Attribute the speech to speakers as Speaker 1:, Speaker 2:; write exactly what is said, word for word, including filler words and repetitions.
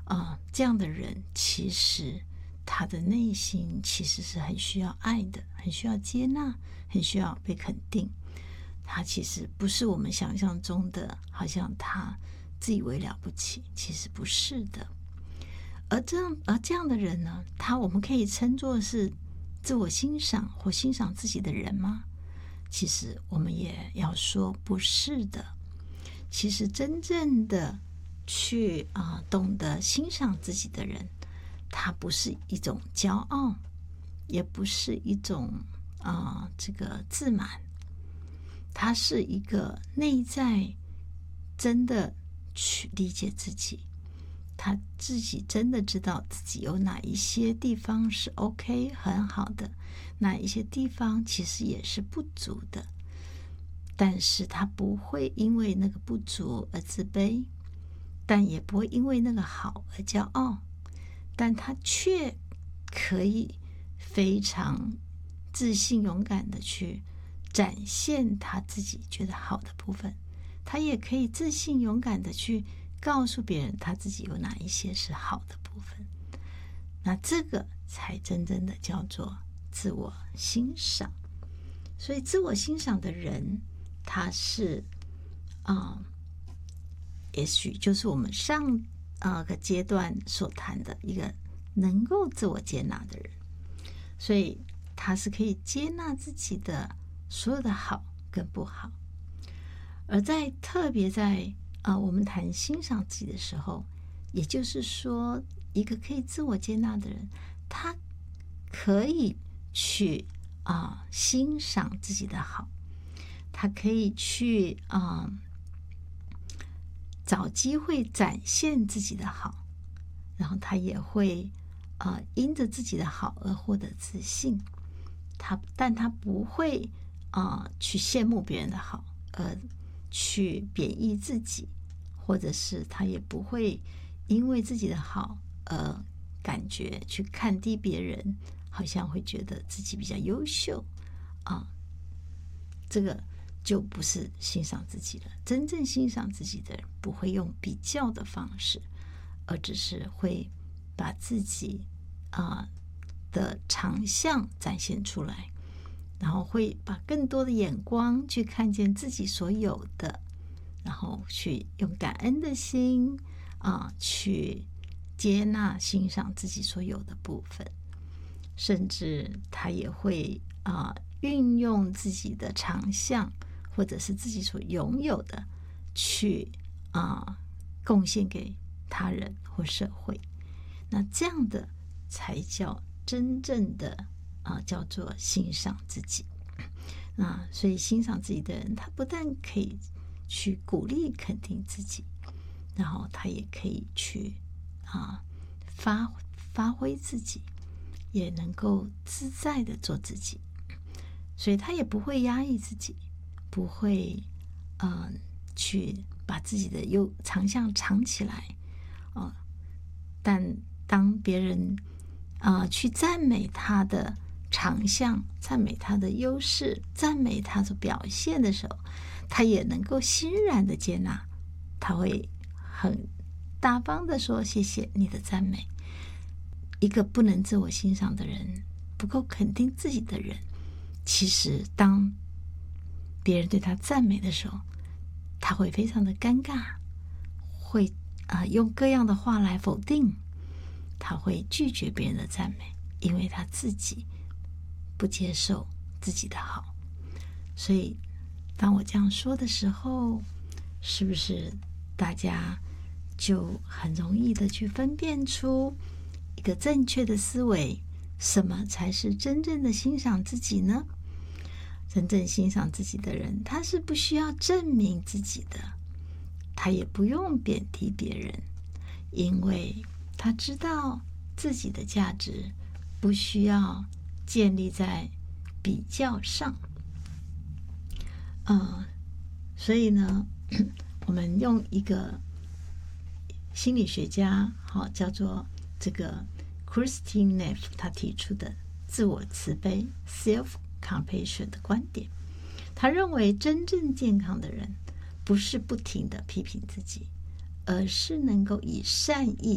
Speaker 1: 啊、呃，这样的人其实他的内心其实是很需要爱的，很需要接纳，很需要被肯定。他其实不是我们想象中的好像他自以为了不起，其实不是的。而这样而这样的人呢，他我们可以称作是自我欣赏或欣赏自己的人吗？其实我们也要说不是的。其实真正的去啊、呃、懂得欣赏自己的人，他不是一种骄傲，也不是一种啊、呃、这个自满，他是一个内在真的去理解自己，他自己真的知道自己有哪一些地方是 OK 很好的，哪一些地方其实也是不足的，但是他不会因为那个不足而自卑，但也不会因为那个好而骄傲，但他却可以非常自信勇敢的去展现他自己觉得好的部分，他也可以自信勇敢的去告诉别人他自己有哪一些是好的部分。那这个才真正的叫做自我欣赏。所以自我欣赏的人，他是啊、呃，也许就是我们上呃个阶段所谈的一个能够自我接纳的人。所以他是可以接纳自己的所有的好跟不好。而在特别在啊、呃，我们谈欣赏自己的时候，也就是说，一个可以自我接纳的人，他可以去啊、呃、欣赏自己的好，他可以去啊、呃、找机会展现自己的好，然后他也会啊、呃、因着自己的好而获得自信。他但他不会啊、呃、去羡慕别人的好，而去贬义自己，或者是他也不会因为自己的好而感觉去看低别人，好像会觉得自己比较优秀啊，这个就不是欣赏自己了。真正欣赏自己的人不会用比较的方式，而只是会把自己啊、呃、的长项展现出来，然后会把更多的眼光去看见自己所有的，然后去用感恩的心啊、呃、去接纳欣赏自己所有的部分，甚至他也会啊、呃、运用自己的长项或者是自己所拥有的去啊、呃、贡献给他人或社会。那这样的才叫真正的啊、呃、叫做欣赏自己。那所以欣赏自己的人，他不但可以去鼓励肯定自己，然后他也可以去啊发发挥自己，也能够自在的做自己。所以他也不会压抑自己，不会嗯、呃、去把自己的优长项藏起来啊、呃。但当别人啊、呃、去赞美他的长项，赞美他的优势，赞美他的表现的时候，他也能够欣然的接纳，他会很大方的说谢谢你的赞美。一个不能自我欣赏的人，不够肯定自己的人，其实当别人对他赞美的时候，他会非常的尴尬，会啊、呃、用各样的话来否定，他会拒绝别人的赞美，因为他自己不接受自己的好。所以当我这样说的时候，是不是大家就很容易的去分辨出一个正确的思维，什么才是真正的欣赏自己呢？真正欣赏自己的人，他是不需要证明自己的，他也不用贬低别人，因为他知道自己的价值不需要建立在比较上。呃，所以呢，我们用一个心理学家，好、哦、叫做这个 Christine Neff 他提出的自我慈悲 self-compassion 的观点。他认为真正健康的人不是不停的批评自己，而是能够以善意